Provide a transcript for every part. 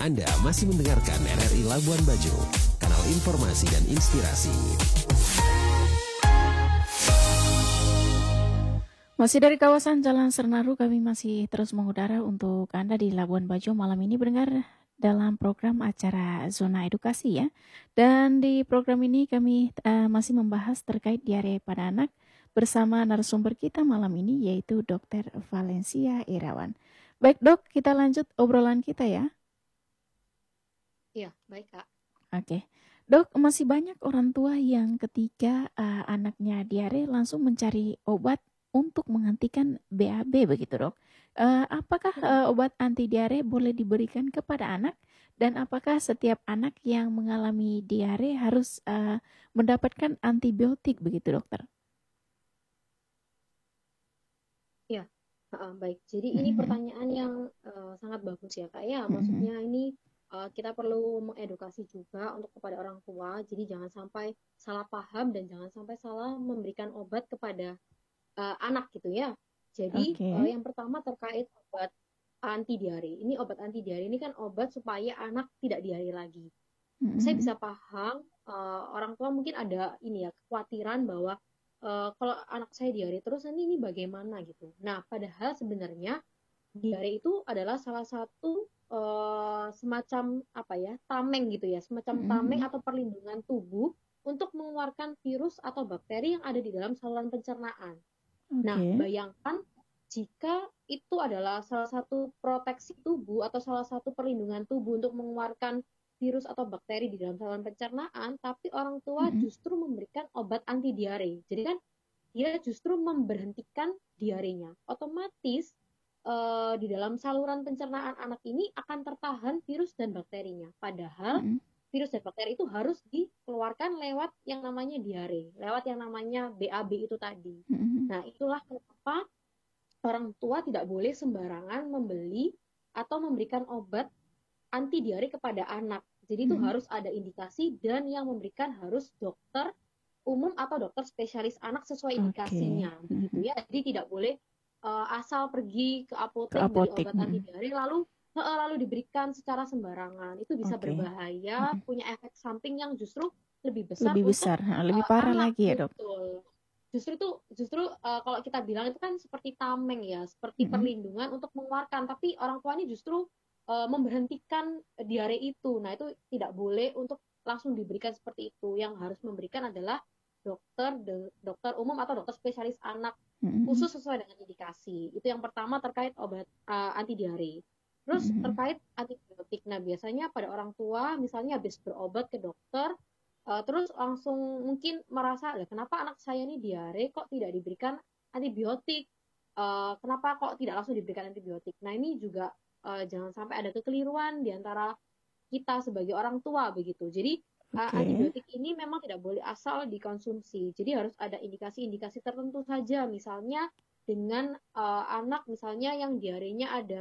Anda masih mendengarkan RRI Labuan Bajo, kanal informasi dan inspirasi. Masih dari kawasan Jalan Sernaru, kami masih terus mengudara untuk Anda di Labuan Bajo malam ini mendengar dalam program acara Zona Edukasi ya. Dan di program ini kami masih membahas terkait diare pada anak bersama narasumber kita malam ini yaitu Dr. Valencia Irawan. Baik dok, kita lanjut obrolan kita ya. Iya, baik Kak. Oke. Dok, masih banyak orang tua yang ketika anaknya diare langsung mencari obat untuk menghentikan BAB begitu dok. Apakah obat anti diare boleh diberikan kepada anak dan apakah setiap anak yang mengalami diare harus mendapatkan antibiotik begitu dokter? Iya, baik. Jadi ini pertanyaan yang sangat bagus ya Kak ya. Maksudnya ini kita perlu mengedukasi juga untuk kepada orang tua. Jadi jangan sampai salah paham dan jangan sampai salah memberikan obat kepada anak gitu ya. Jadi yang pertama terkait obat anti diare. Ini obat anti diare ini kan obat supaya anak tidak diare lagi. Saya bisa paham orang tua mungkin ada ini ya kekhawatiran bahwa kalau anak saya diare terus ini bagaimana gitu. Nah, padahal sebenarnya diare itu adalah salah satu semacam apa ya tameng gitu ya, semacam tameng atau perlindungan tubuh untuk mengeluarkan virus atau bakteri yang ada di dalam saluran pencernaan. Nah, bayangkan jika itu adalah salah satu proteksi tubuh atau salah satu perlindungan tubuh untuk mengeluarkan virus atau bakteri di dalam saluran pencernaan, tapi orang tua justru memberikan obat anti diare. Jadi kan dia justru memberhentikan diarenya. Otomatis di dalam saluran pencernaan anak ini akan tertahan virus dan bakterinya. Padahal virus dan bakteri itu harus dikeluarkan lewat yang namanya diare, lewat yang namanya BAB itu tadi. Nah, itulah kenapa orang tua tidak boleh sembarangan membeli atau memberikan obat anti diare kepada anak. Jadi itu harus ada indikasi dan yang memberikan harus dokter umum atau dokter spesialis anak sesuai indikasinya, begitu ya. Jadi tidak boleh asal pergi ke apotek beli obat anti diare lalu diberikan secara sembarangan. Itu bisa berbahaya, punya efek samping yang justru lebih besar, lebih parah anak, lagi ya dok. Betul. Justru kalau kita bilang itu kan seperti tameng ya, seperti perlindungan untuk mengeluarkan, tapi orang tua ini justru memberhentikan diare itu. Nah, itu tidak boleh untuk langsung diberikan seperti itu. Yang harus memberikan adalah dokter umum atau dokter spesialis anak khusus sesuai dengan indikasi. Itu yang pertama terkait obat anti diare. Terus terkait antibiotik. Nah, biasanya pada orang tua misalnya habis berobat ke dokter terus langsung mungkin merasa, kenapa anak saya ini diare kok tidak diberikan antibiotik? Kenapa kok tidak langsung diberikan antibiotik? Nah, ini juga jangan sampai ada kekeliruan di antara kita sebagai orang tua begitu. Jadi antibiotik ini memang tidak boleh asal dikonsumsi. Jadi harus ada indikasi-indikasi tertentu saja. Misalnya dengan anak misalnya yang diarenya ada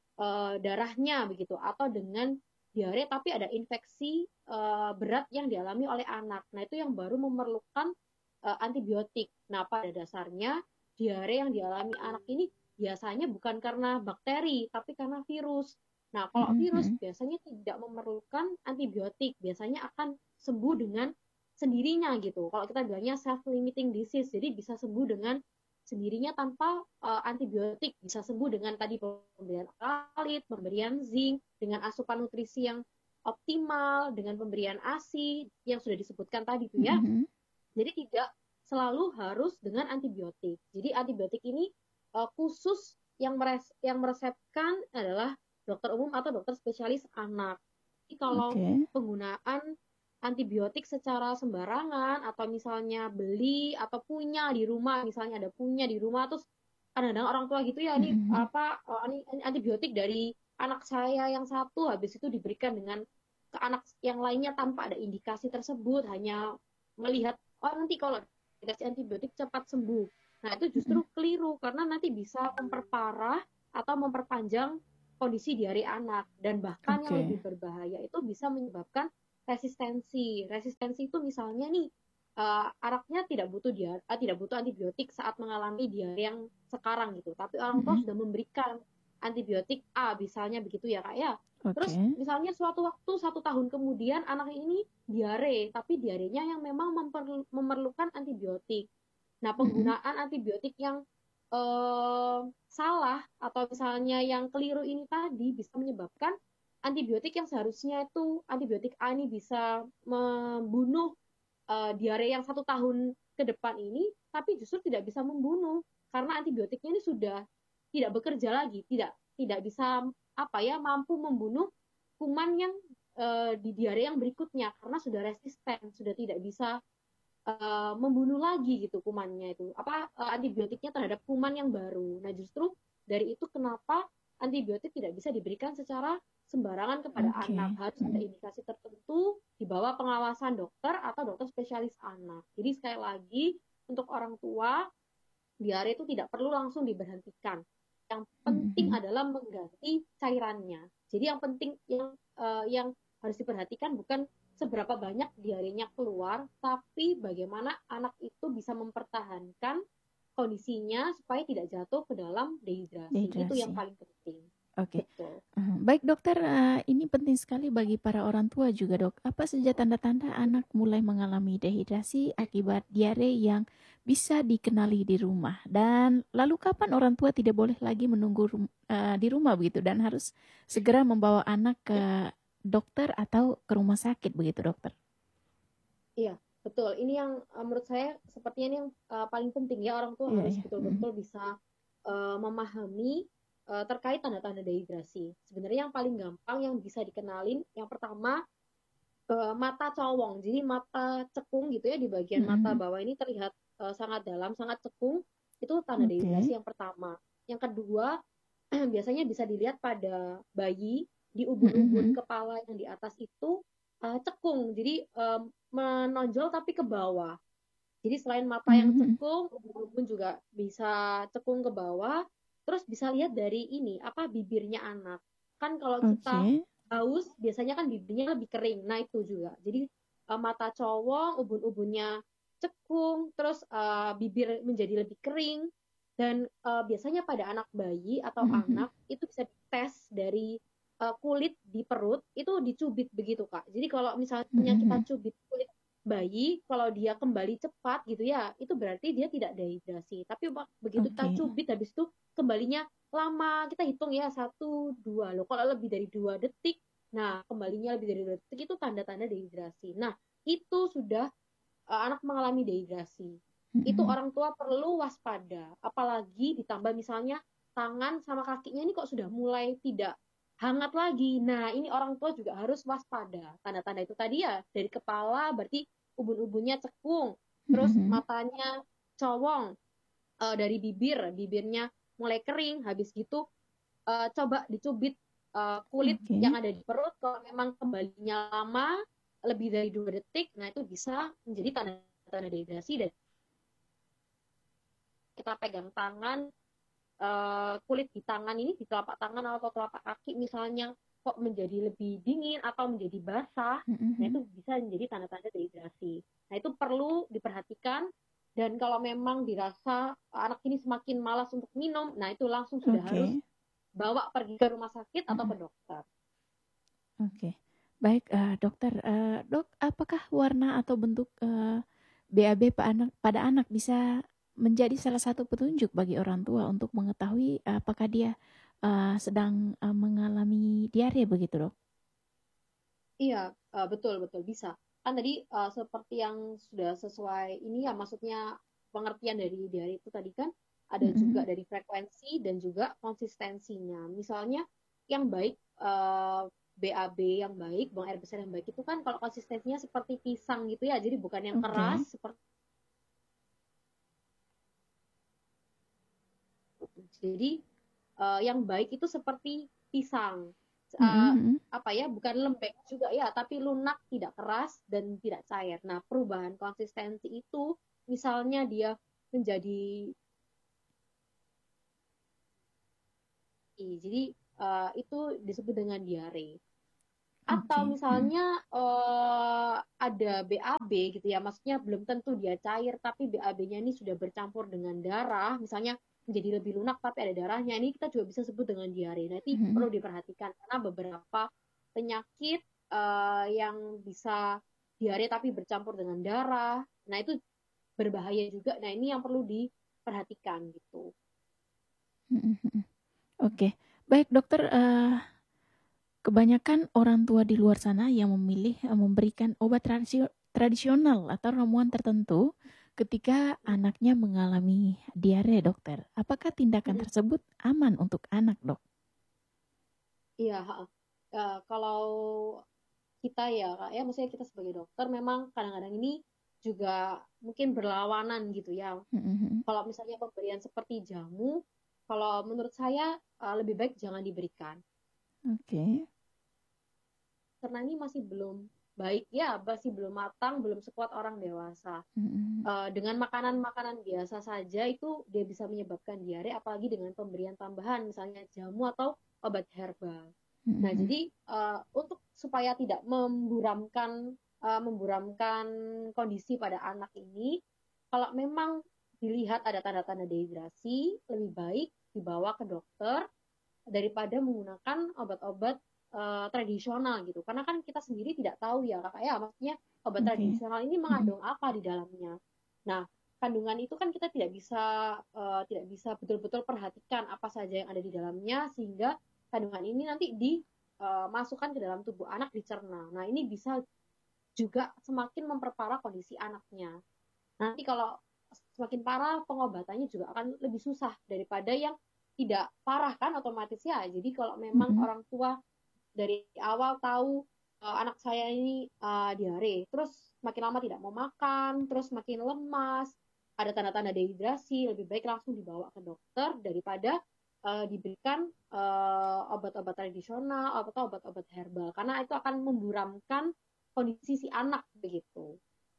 darahnya begitu, atau dengan diare tapi ada infeksi berat yang dialami oleh anak. Nah, itu yang baru memerlukan antibiotik. Nah, pada dasarnya diare yang dialami anak ini biasanya bukan karena bakteri, tapi karena virus. Nah, kalau virus biasanya tidak memerlukan antibiotik, biasanya akan sembuh dengan sendirinya gitu. Kalau kita bilangnya self-limiting disease, jadi bisa sembuh dengan sendirinya tanpa antibiotik, bisa sembuh dengan tadi pemberian kalit, pemberian zinc, dengan asupan nutrisi yang optimal, dengan pemberian ASI yang sudah disebutkan tadi tuh ya. Jadi tidak selalu harus dengan antibiotik. Jadi antibiotik ini khusus yang meresepkan adalah dokter umum atau dokter spesialis anak. Jadi kalau penggunaan antibiotik secara sembarangan atau misalnya beli atau punya di rumah, misalnya ada punya di rumah terus kadang-kadang orang tua gitu ya, ini antibiotik dari anak saya yang satu habis itu diberikan dengan ke anak yang lainnya tanpa ada indikasi tersebut, hanya melihat nanti kalau dikasih antibiotik cepat sembuh. Nah, itu justru keliru karena nanti bisa memperparah atau memperpanjang kondisi diare anak, dan bahkan yang lebih berbahaya itu bisa menyebabkan resistensi. Resistensi itu misalnya nih anaknya tidak butuh antibiotik saat mengalami diare yang sekarang gitu, tapi orang tua sudah memberikan antibiotik A misalnya begitu ya Kak ya. Terus Oke. misalnya suatu waktu 1 tahun kemudian anak ini diare, tapi diarenya yang memang memerlukan antibiotik. Nah, Mm-mm. penggunaan antibiotik yang salah atau misalnya yang keliru ini tadi bisa menyebabkan antibiotik yang seharusnya itu antibiotik A ini bisa membunuh diare yang 1 tahun ke depan ini, tapi justru tidak bisa membunuh karena antibiotiknya ini sudah tidak bekerja lagi, tidak tidak bisa apa ya mampu membunuh kuman yang di diare yang berikutnya karena sudah resisten, sudah tidak bisa membunuh lagi gitu kumannya itu apa antibiotiknya terhadap kuman yang baru. Nah justru dari itu kenapa antibiotik tidak bisa diberikan secara sembarangan kepada anak, Oke. harus ada Mm-mm. indikasi tertentu di bawah pengawasan dokter atau dokter spesialis anak. Jadi sekali lagi untuk orang tua diare itu tidak perlu langsung diberhentikan. Yang penting Mm-mm. adalah mengganti cairannya. Jadi yang penting yang harus diperhatikan bukan seberapa banyak diarenya keluar, tapi bagaimana anak itu bisa mempertahankan kondisinya supaya tidak jatuh ke dalam dehidrasi. Itu yang Dehidrasi. paling penting. Oke. Betul. Baik dokter, ini penting sekali bagi para orang tua juga dok. Apa saja tanda-tanda anak mulai mengalami dehidrasi akibat diare yang bisa dikenali di rumah? Dan lalu kapan orang tua tidak boleh lagi menunggu di rumah begitu dan harus segera membawa anak ke dokter atau ke rumah sakit begitu dokter? Iya, betul. Ini yang menurut saya sepertinya ini yang paling penting ya orang tua Iya, harus iya. betul-betul bisa memahami terkait tanda-tanda dehidrasi. Sebenarnya yang paling gampang yang bisa dikenalin yang pertama mata cowong. Jadi mata cekung gitu ya di bagian mata Mm-mm. bawah ini terlihat sangat dalam, sangat cekung. Itu tanda Oke. dehidrasi yang pertama. Yang kedua, biasanya bisa dilihat pada bayi di ubun-ubun Mm-mm. kepala yang di atas itu cekung. Jadi menonjol tapi ke bawah. Jadi selain mata yang Mhm. cekung, ubun-ubun juga bisa cekung ke bawah. Terus bisa lihat dari ini, apa bibirnya anak. Kan kalau kita Oke. haus, biasanya kan bibirnya lebih kering. Nah itu juga. Jadi mata cowong, ubun-ubunnya cekung, terus bibir menjadi lebih kering. Dan biasanya pada anak bayi atau Mhm. anak itu bisa dites dari kulit di perut itu dicubit begitu Kak. Jadi kalau misalnya kita Mhm. cubit kulit bayi kalau dia kembali cepat gitu ya itu berarti dia tidak dehidrasi tapi begitu kita Oke. cubit habis itu kembalinya lama kita hitung ya 1 2 loh kalau lebih dari 2 detik nah kembalinya lebih dari 2 detik itu tanda-tanda dehidrasi nah itu sudah anak mengalami dehidrasi itu Mhm. orang tua perlu waspada apalagi ditambah misalnya tangan sama kakinya ini kok sudah mulai tidak hangat lagi. Nah, ini orang tua juga harus waspada. Tanda-tanda itu tadi ya, dari kepala berarti ubun-ubunnya cekung, terus Mhm. matanya cowong, dari bibirnya mulai kering, habis gitu coba dicubit kulit yang Oke. ada di perut, kalau memang kembalinya lama, lebih dari 2 detik, nah itu bisa menjadi tanda-tanda dehidrasi dan kita pegang tangan kulit di tangan ini di telapak tangan atau telapak kaki misalnya kok menjadi lebih dingin atau menjadi basah, nah Mhm. itu bisa menjadi tanda-tanda dehidrasi. Nah itu perlu diperhatikan dan kalau memang dirasa anak ini semakin malas untuk minum, nah itu langsung sudah harus Oke. bawa pergi ke rumah sakit atau Mhm. ke dokter. Oke. Baik, dokter, dok, apakah warna atau bentuk BAB pada anak bisa menjadi salah satu petunjuk bagi orang tua untuk mengetahui apakah dia sedang mengalami diare begitu, dok? Iya, betul betul bisa. Kan tadi seperti yang sudah sesuai ini ya maksudnya pengertian dari itu tadi kan ada juga Mhm. dari frekuensi dan juga konsistensinya. Misalnya yang baik BAB yang baik, buang air besar yang baik itu kan kalau konsistensinya seperti pisang gitu ya. Jadi bukan yang keras Oke. seperti jadi yang baik itu seperti pisang. Mhm. Uh, Mhm. apa ya, bukan lembek juga ya, tapi lunak, tidak keras dan tidak cair. Nah, perubahan konsistensi itu misalnya dia menjadi jadi itu disebut dengan diare. Atau Oke. Mhm. misalnya ada BAB gitu ya, maksudnya belum tentu dia cair, tapi BAB-nya ini sudah bercampur dengan darah, misalnya menjadi lebih lunak tapi ada darahnya, ini kita juga bisa sebut dengan diare. Nah, itu perlu diperhatikan karena beberapa penyakit yang bisa diare tapi bercampur dengan darah, nah itu berbahaya juga. Nah, ini yang perlu diperhatikan gitu. Oke, baik dokter. Kebanyakan orang tua di luar sana yang memilih memberikan obat tradisional atau ramuan tertentu ketika anaknya mengalami diare, dokter. Apakah tindakan tersebut aman untuk anak, dok? Iya, kalau kita ya maksudnya kita sebagai dokter memang kadang-kadang ini juga mungkin berlawanan gitu ya. Kalau misalnya pemberian seperti jamu, kalau menurut saya lebih baik jangan diberikan. Oke. Karena ini masih belum baik ya, masih belum matang, belum sekuat orang dewasa. Dengan makanan-makanan biasa saja itu dia bisa menyebabkan diare, apalagi dengan pemberian tambahan misalnya jamu atau obat herbal. Nah, jadi untuk supaya tidak memburamkan kondisi pada anak ini, kalau memang dilihat ada tanda-tanda dehidrasi, lebih baik dibawa ke dokter daripada menggunakan obat-obat tradisional gitu. Karena kan kita sendiri tidak tahu ya, Kakak ya, maksudnya obat tradisional ini mengandung apa di dalamnya. Nah, kandungan itu kan kita tidak bisa betul-betul perhatikan apa saja yang ada di dalamnya, sehingga kandungan ini nanti dimasukkan ke dalam tubuh anak, dicerna. Nah, ini bisa juga semakin memperparah kondisi anaknya. Nanti kalau semakin parah, pengobatannya juga akan lebih susah daripada yang tidak parah kan otomatis ya. Jadi kalau memang orang tua dari awal tahu anak saya ini diare, terus makin lama tidak mau makan, terus makin lemas, ada tanda-tanda dehidrasi, lebih baik langsung dibawa ke dokter daripada diberikan obat-obat tradisional atau obat-obat herbal, karena itu akan memburamkan kondisi si anak begitu.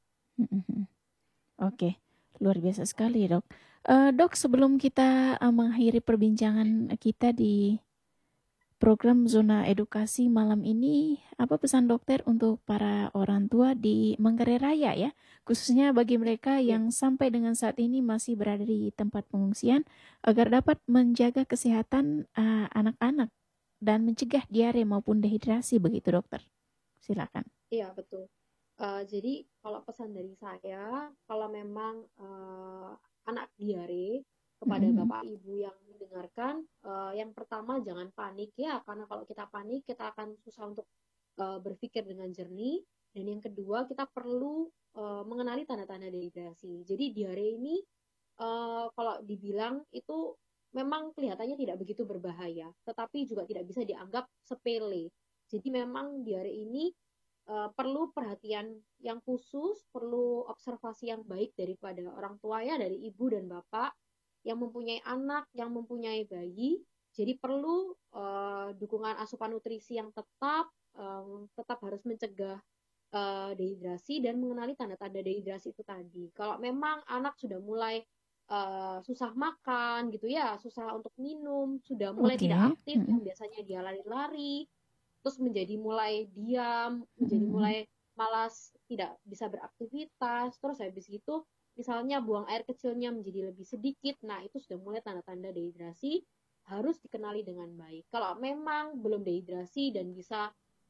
Oke, luar biasa sekali, dok. Dok, sebelum kita mengakhiri perbincangan kita di program Zona Edukasi malam ini, apa pesan dokter untuk para orang tua di Manggarai Raya ya, khususnya bagi mereka yang sampai dengan saat ini masih berada di tempat pengungsian, agar dapat menjaga kesehatan anak-anak dan mencegah diare maupun dehidrasi, begitu dokter? Silakan. Iya, betul. Jadi kalau pesan dari saya, kalau memang anak diare, kepada Bapak Ibu yang mendengarkan, yang pertama jangan panik ya, karena kalau kita panik kita akan susah untuk berpikir dengan jernih. Dan yang kedua, kita perlu mengenali tanda-tanda dehidrasi. Jadi diare ini kalau dibilang itu memang kelihatannya tidak begitu berbahaya, tetapi juga tidak bisa dianggap sepele. Jadi memang diare ini perlu perhatian yang khusus, perlu observasi yang baik daripada orang tua ya, dari ibu dan bapak yang mempunyai anak, yang mempunyai bayi. Jadi perlu dukungan asupan nutrisi yang tetap harus mencegah dehidrasi dan mengenali tanda-tanda dehidrasi itu tadi. Kalau memang anak sudah mulai susah makan gitu ya, susah untuk minum, sudah mulai tidak aktif, yang biasanya dia lari-lari, terus menjadi mulai diam, menjadi mulai malas, tidak bisa beraktivitas, terus habis itu misalnya buang air kecilnya menjadi lebih sedikit, nah itu sudah mulai tanda-tanda dehidrasi, harus dikenali dengan baik. Kalau memang belum dehidrasi dan bisa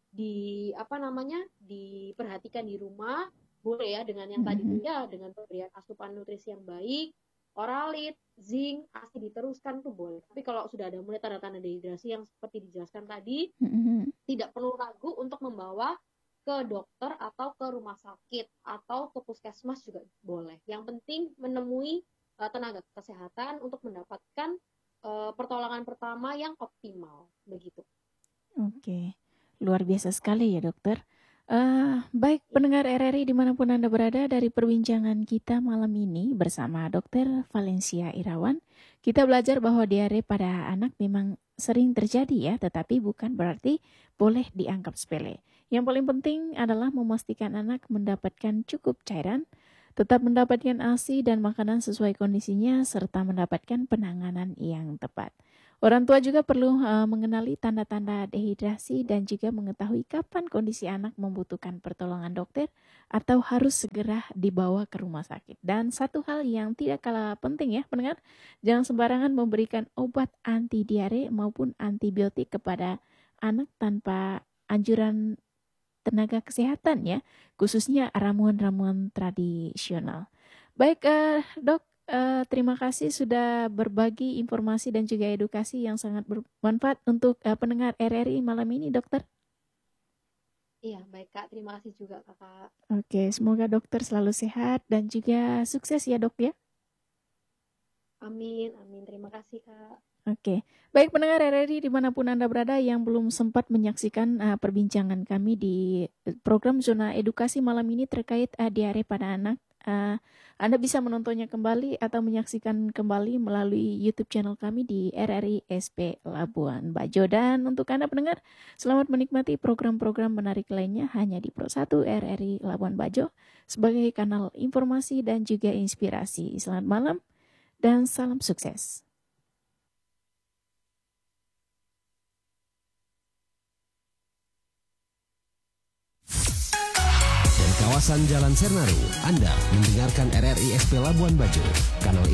diperhatikan di rumah, boleh ya dengan yang tadi ya, dengan pemberian asupan nutrisi yang baik, Oralit, zinc, ASI diteruskan tuh boleh. Tapi kalau sudah ada mulai tanda-tanda dehidrasi yang seperti dijelaskan tadi, tidak perlu ragu untuk membawa ke dokter atau ke rumah sakit atau ke puskesmas juga boleh. Yang penting menemui tenaga kesehatan untuk mendapatkan pertolongan pertama yang optimal, begitu. Oke, luar biasa sekali ya dokter. Baik pendengar RRI dimanapun Anda berada, dari perbincangan kita malam ini bersama Dr. Valencia Irawan, kita belajar bahwa diare pada anak memang sering terjadi ya, tetapi bukan berarti boleh dianggap sepele. Yang paling penting adalah memastikan anak mendapatkan cukup cairan, tetap mendapatkan ASI dan makanan sesuai kondisinya, serta mendapatkan penanganan yang tepat. Orang tua juga perlu mengenali tanda-tanda dehidrasi dan juga mengetahui kapan kondisi anak membutuhkan pertolongan dokter atau harus segera dibawa ke rumah sakit. Dan satu hal yang tidak kalah penting ya pendengar, jangan sembarangan memberikan obat anti diare maupun antibiotik kepada anak tanpa anjuran tenaga kesehatan ya, khususnya ramuan-ramuan tradisional. Baik dok, terima kasih sudah berbagi informasi dan juga edukasi yang sangat bermanfaat untuk pendengar RRI malam ini, dokter. Iya, baik Kak. Terima kasih juga Kakak. Oke, semoga dokter selalu sehat dan juga sukses ya dok ya. Amin, amin. Terima kasih Kak. Oke, baik pendengar RRI dimanapun Anda berada yang belum sempat menyaksikan perbincangan kami di program Zona Edukasi malam ini terkait diare pada anak. Anda bisa menontonnya kembali atau menyaksikan kembali melalui YouTube channel kami di RRI SP Labuan Bajo. Dan untuk Anda pendengar, selamat menikmati program-program menarik lainnya hanya di Pro 1 RRI Labuan Bajo sebagai kanal informasi dan juga inspirasi. Selamat malam dan salam sukses. Kawasan Jalan Sernaru, Anda mendengarkan RRI SP Labuan Bajo, kanal